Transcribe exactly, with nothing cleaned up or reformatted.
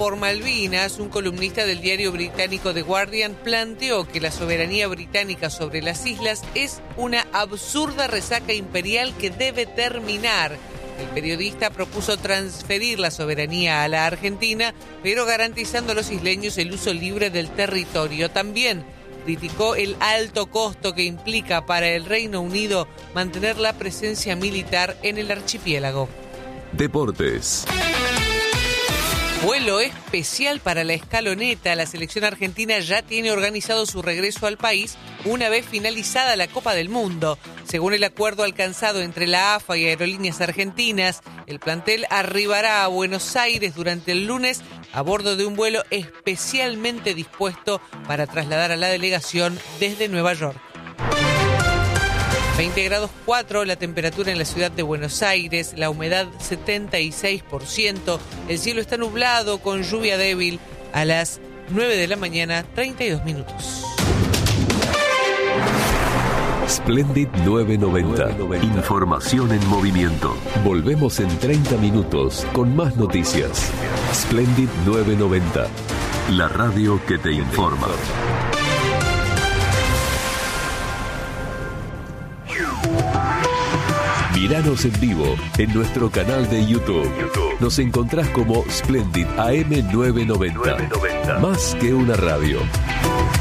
por Malvinas, un columnista del diario británico The Guardian planteó que la soberanía británica sobre las islas es una absurda resaca imperial que debe terminar. El periodista propuso transferir la soberanía a la Argentina, pero garantizando a los isleños el uso libre del territorio. También criticó el alto costo que implica para el Reino Unido mantener la presencia militar en el archipiélago. Deportes. Vuelo especial para la escaloneta. La selección argentina ya tiene organizado su regreso al país una vez finalizada la Copa del Mundo. Según el acuerdo alcanzado entre la A F A y Aerolíneas Argentinas, el plantel arribará a Buenos Aires durante el lunes a bordo de un vuelo especialmente dispuesto para trasladar a la delegación desde Nueva York. veinte grados cuatro la temperatura en la ciudad de Buenos Aires, la humedad setenta y seis por ciento, el cielo está nublado con lluvia débil a las nueve de la mañana, treinta y dos minutos. Splendid nueve noventa. Información en movimiento. Volvemos en treinta minutos con más noticias. Splendid nueve noventa. La radio que te informa. Míranos en vivo en nuestro canal de YouTube. Nos encontrás como Splendid A M nueve noventa. Más que una radio.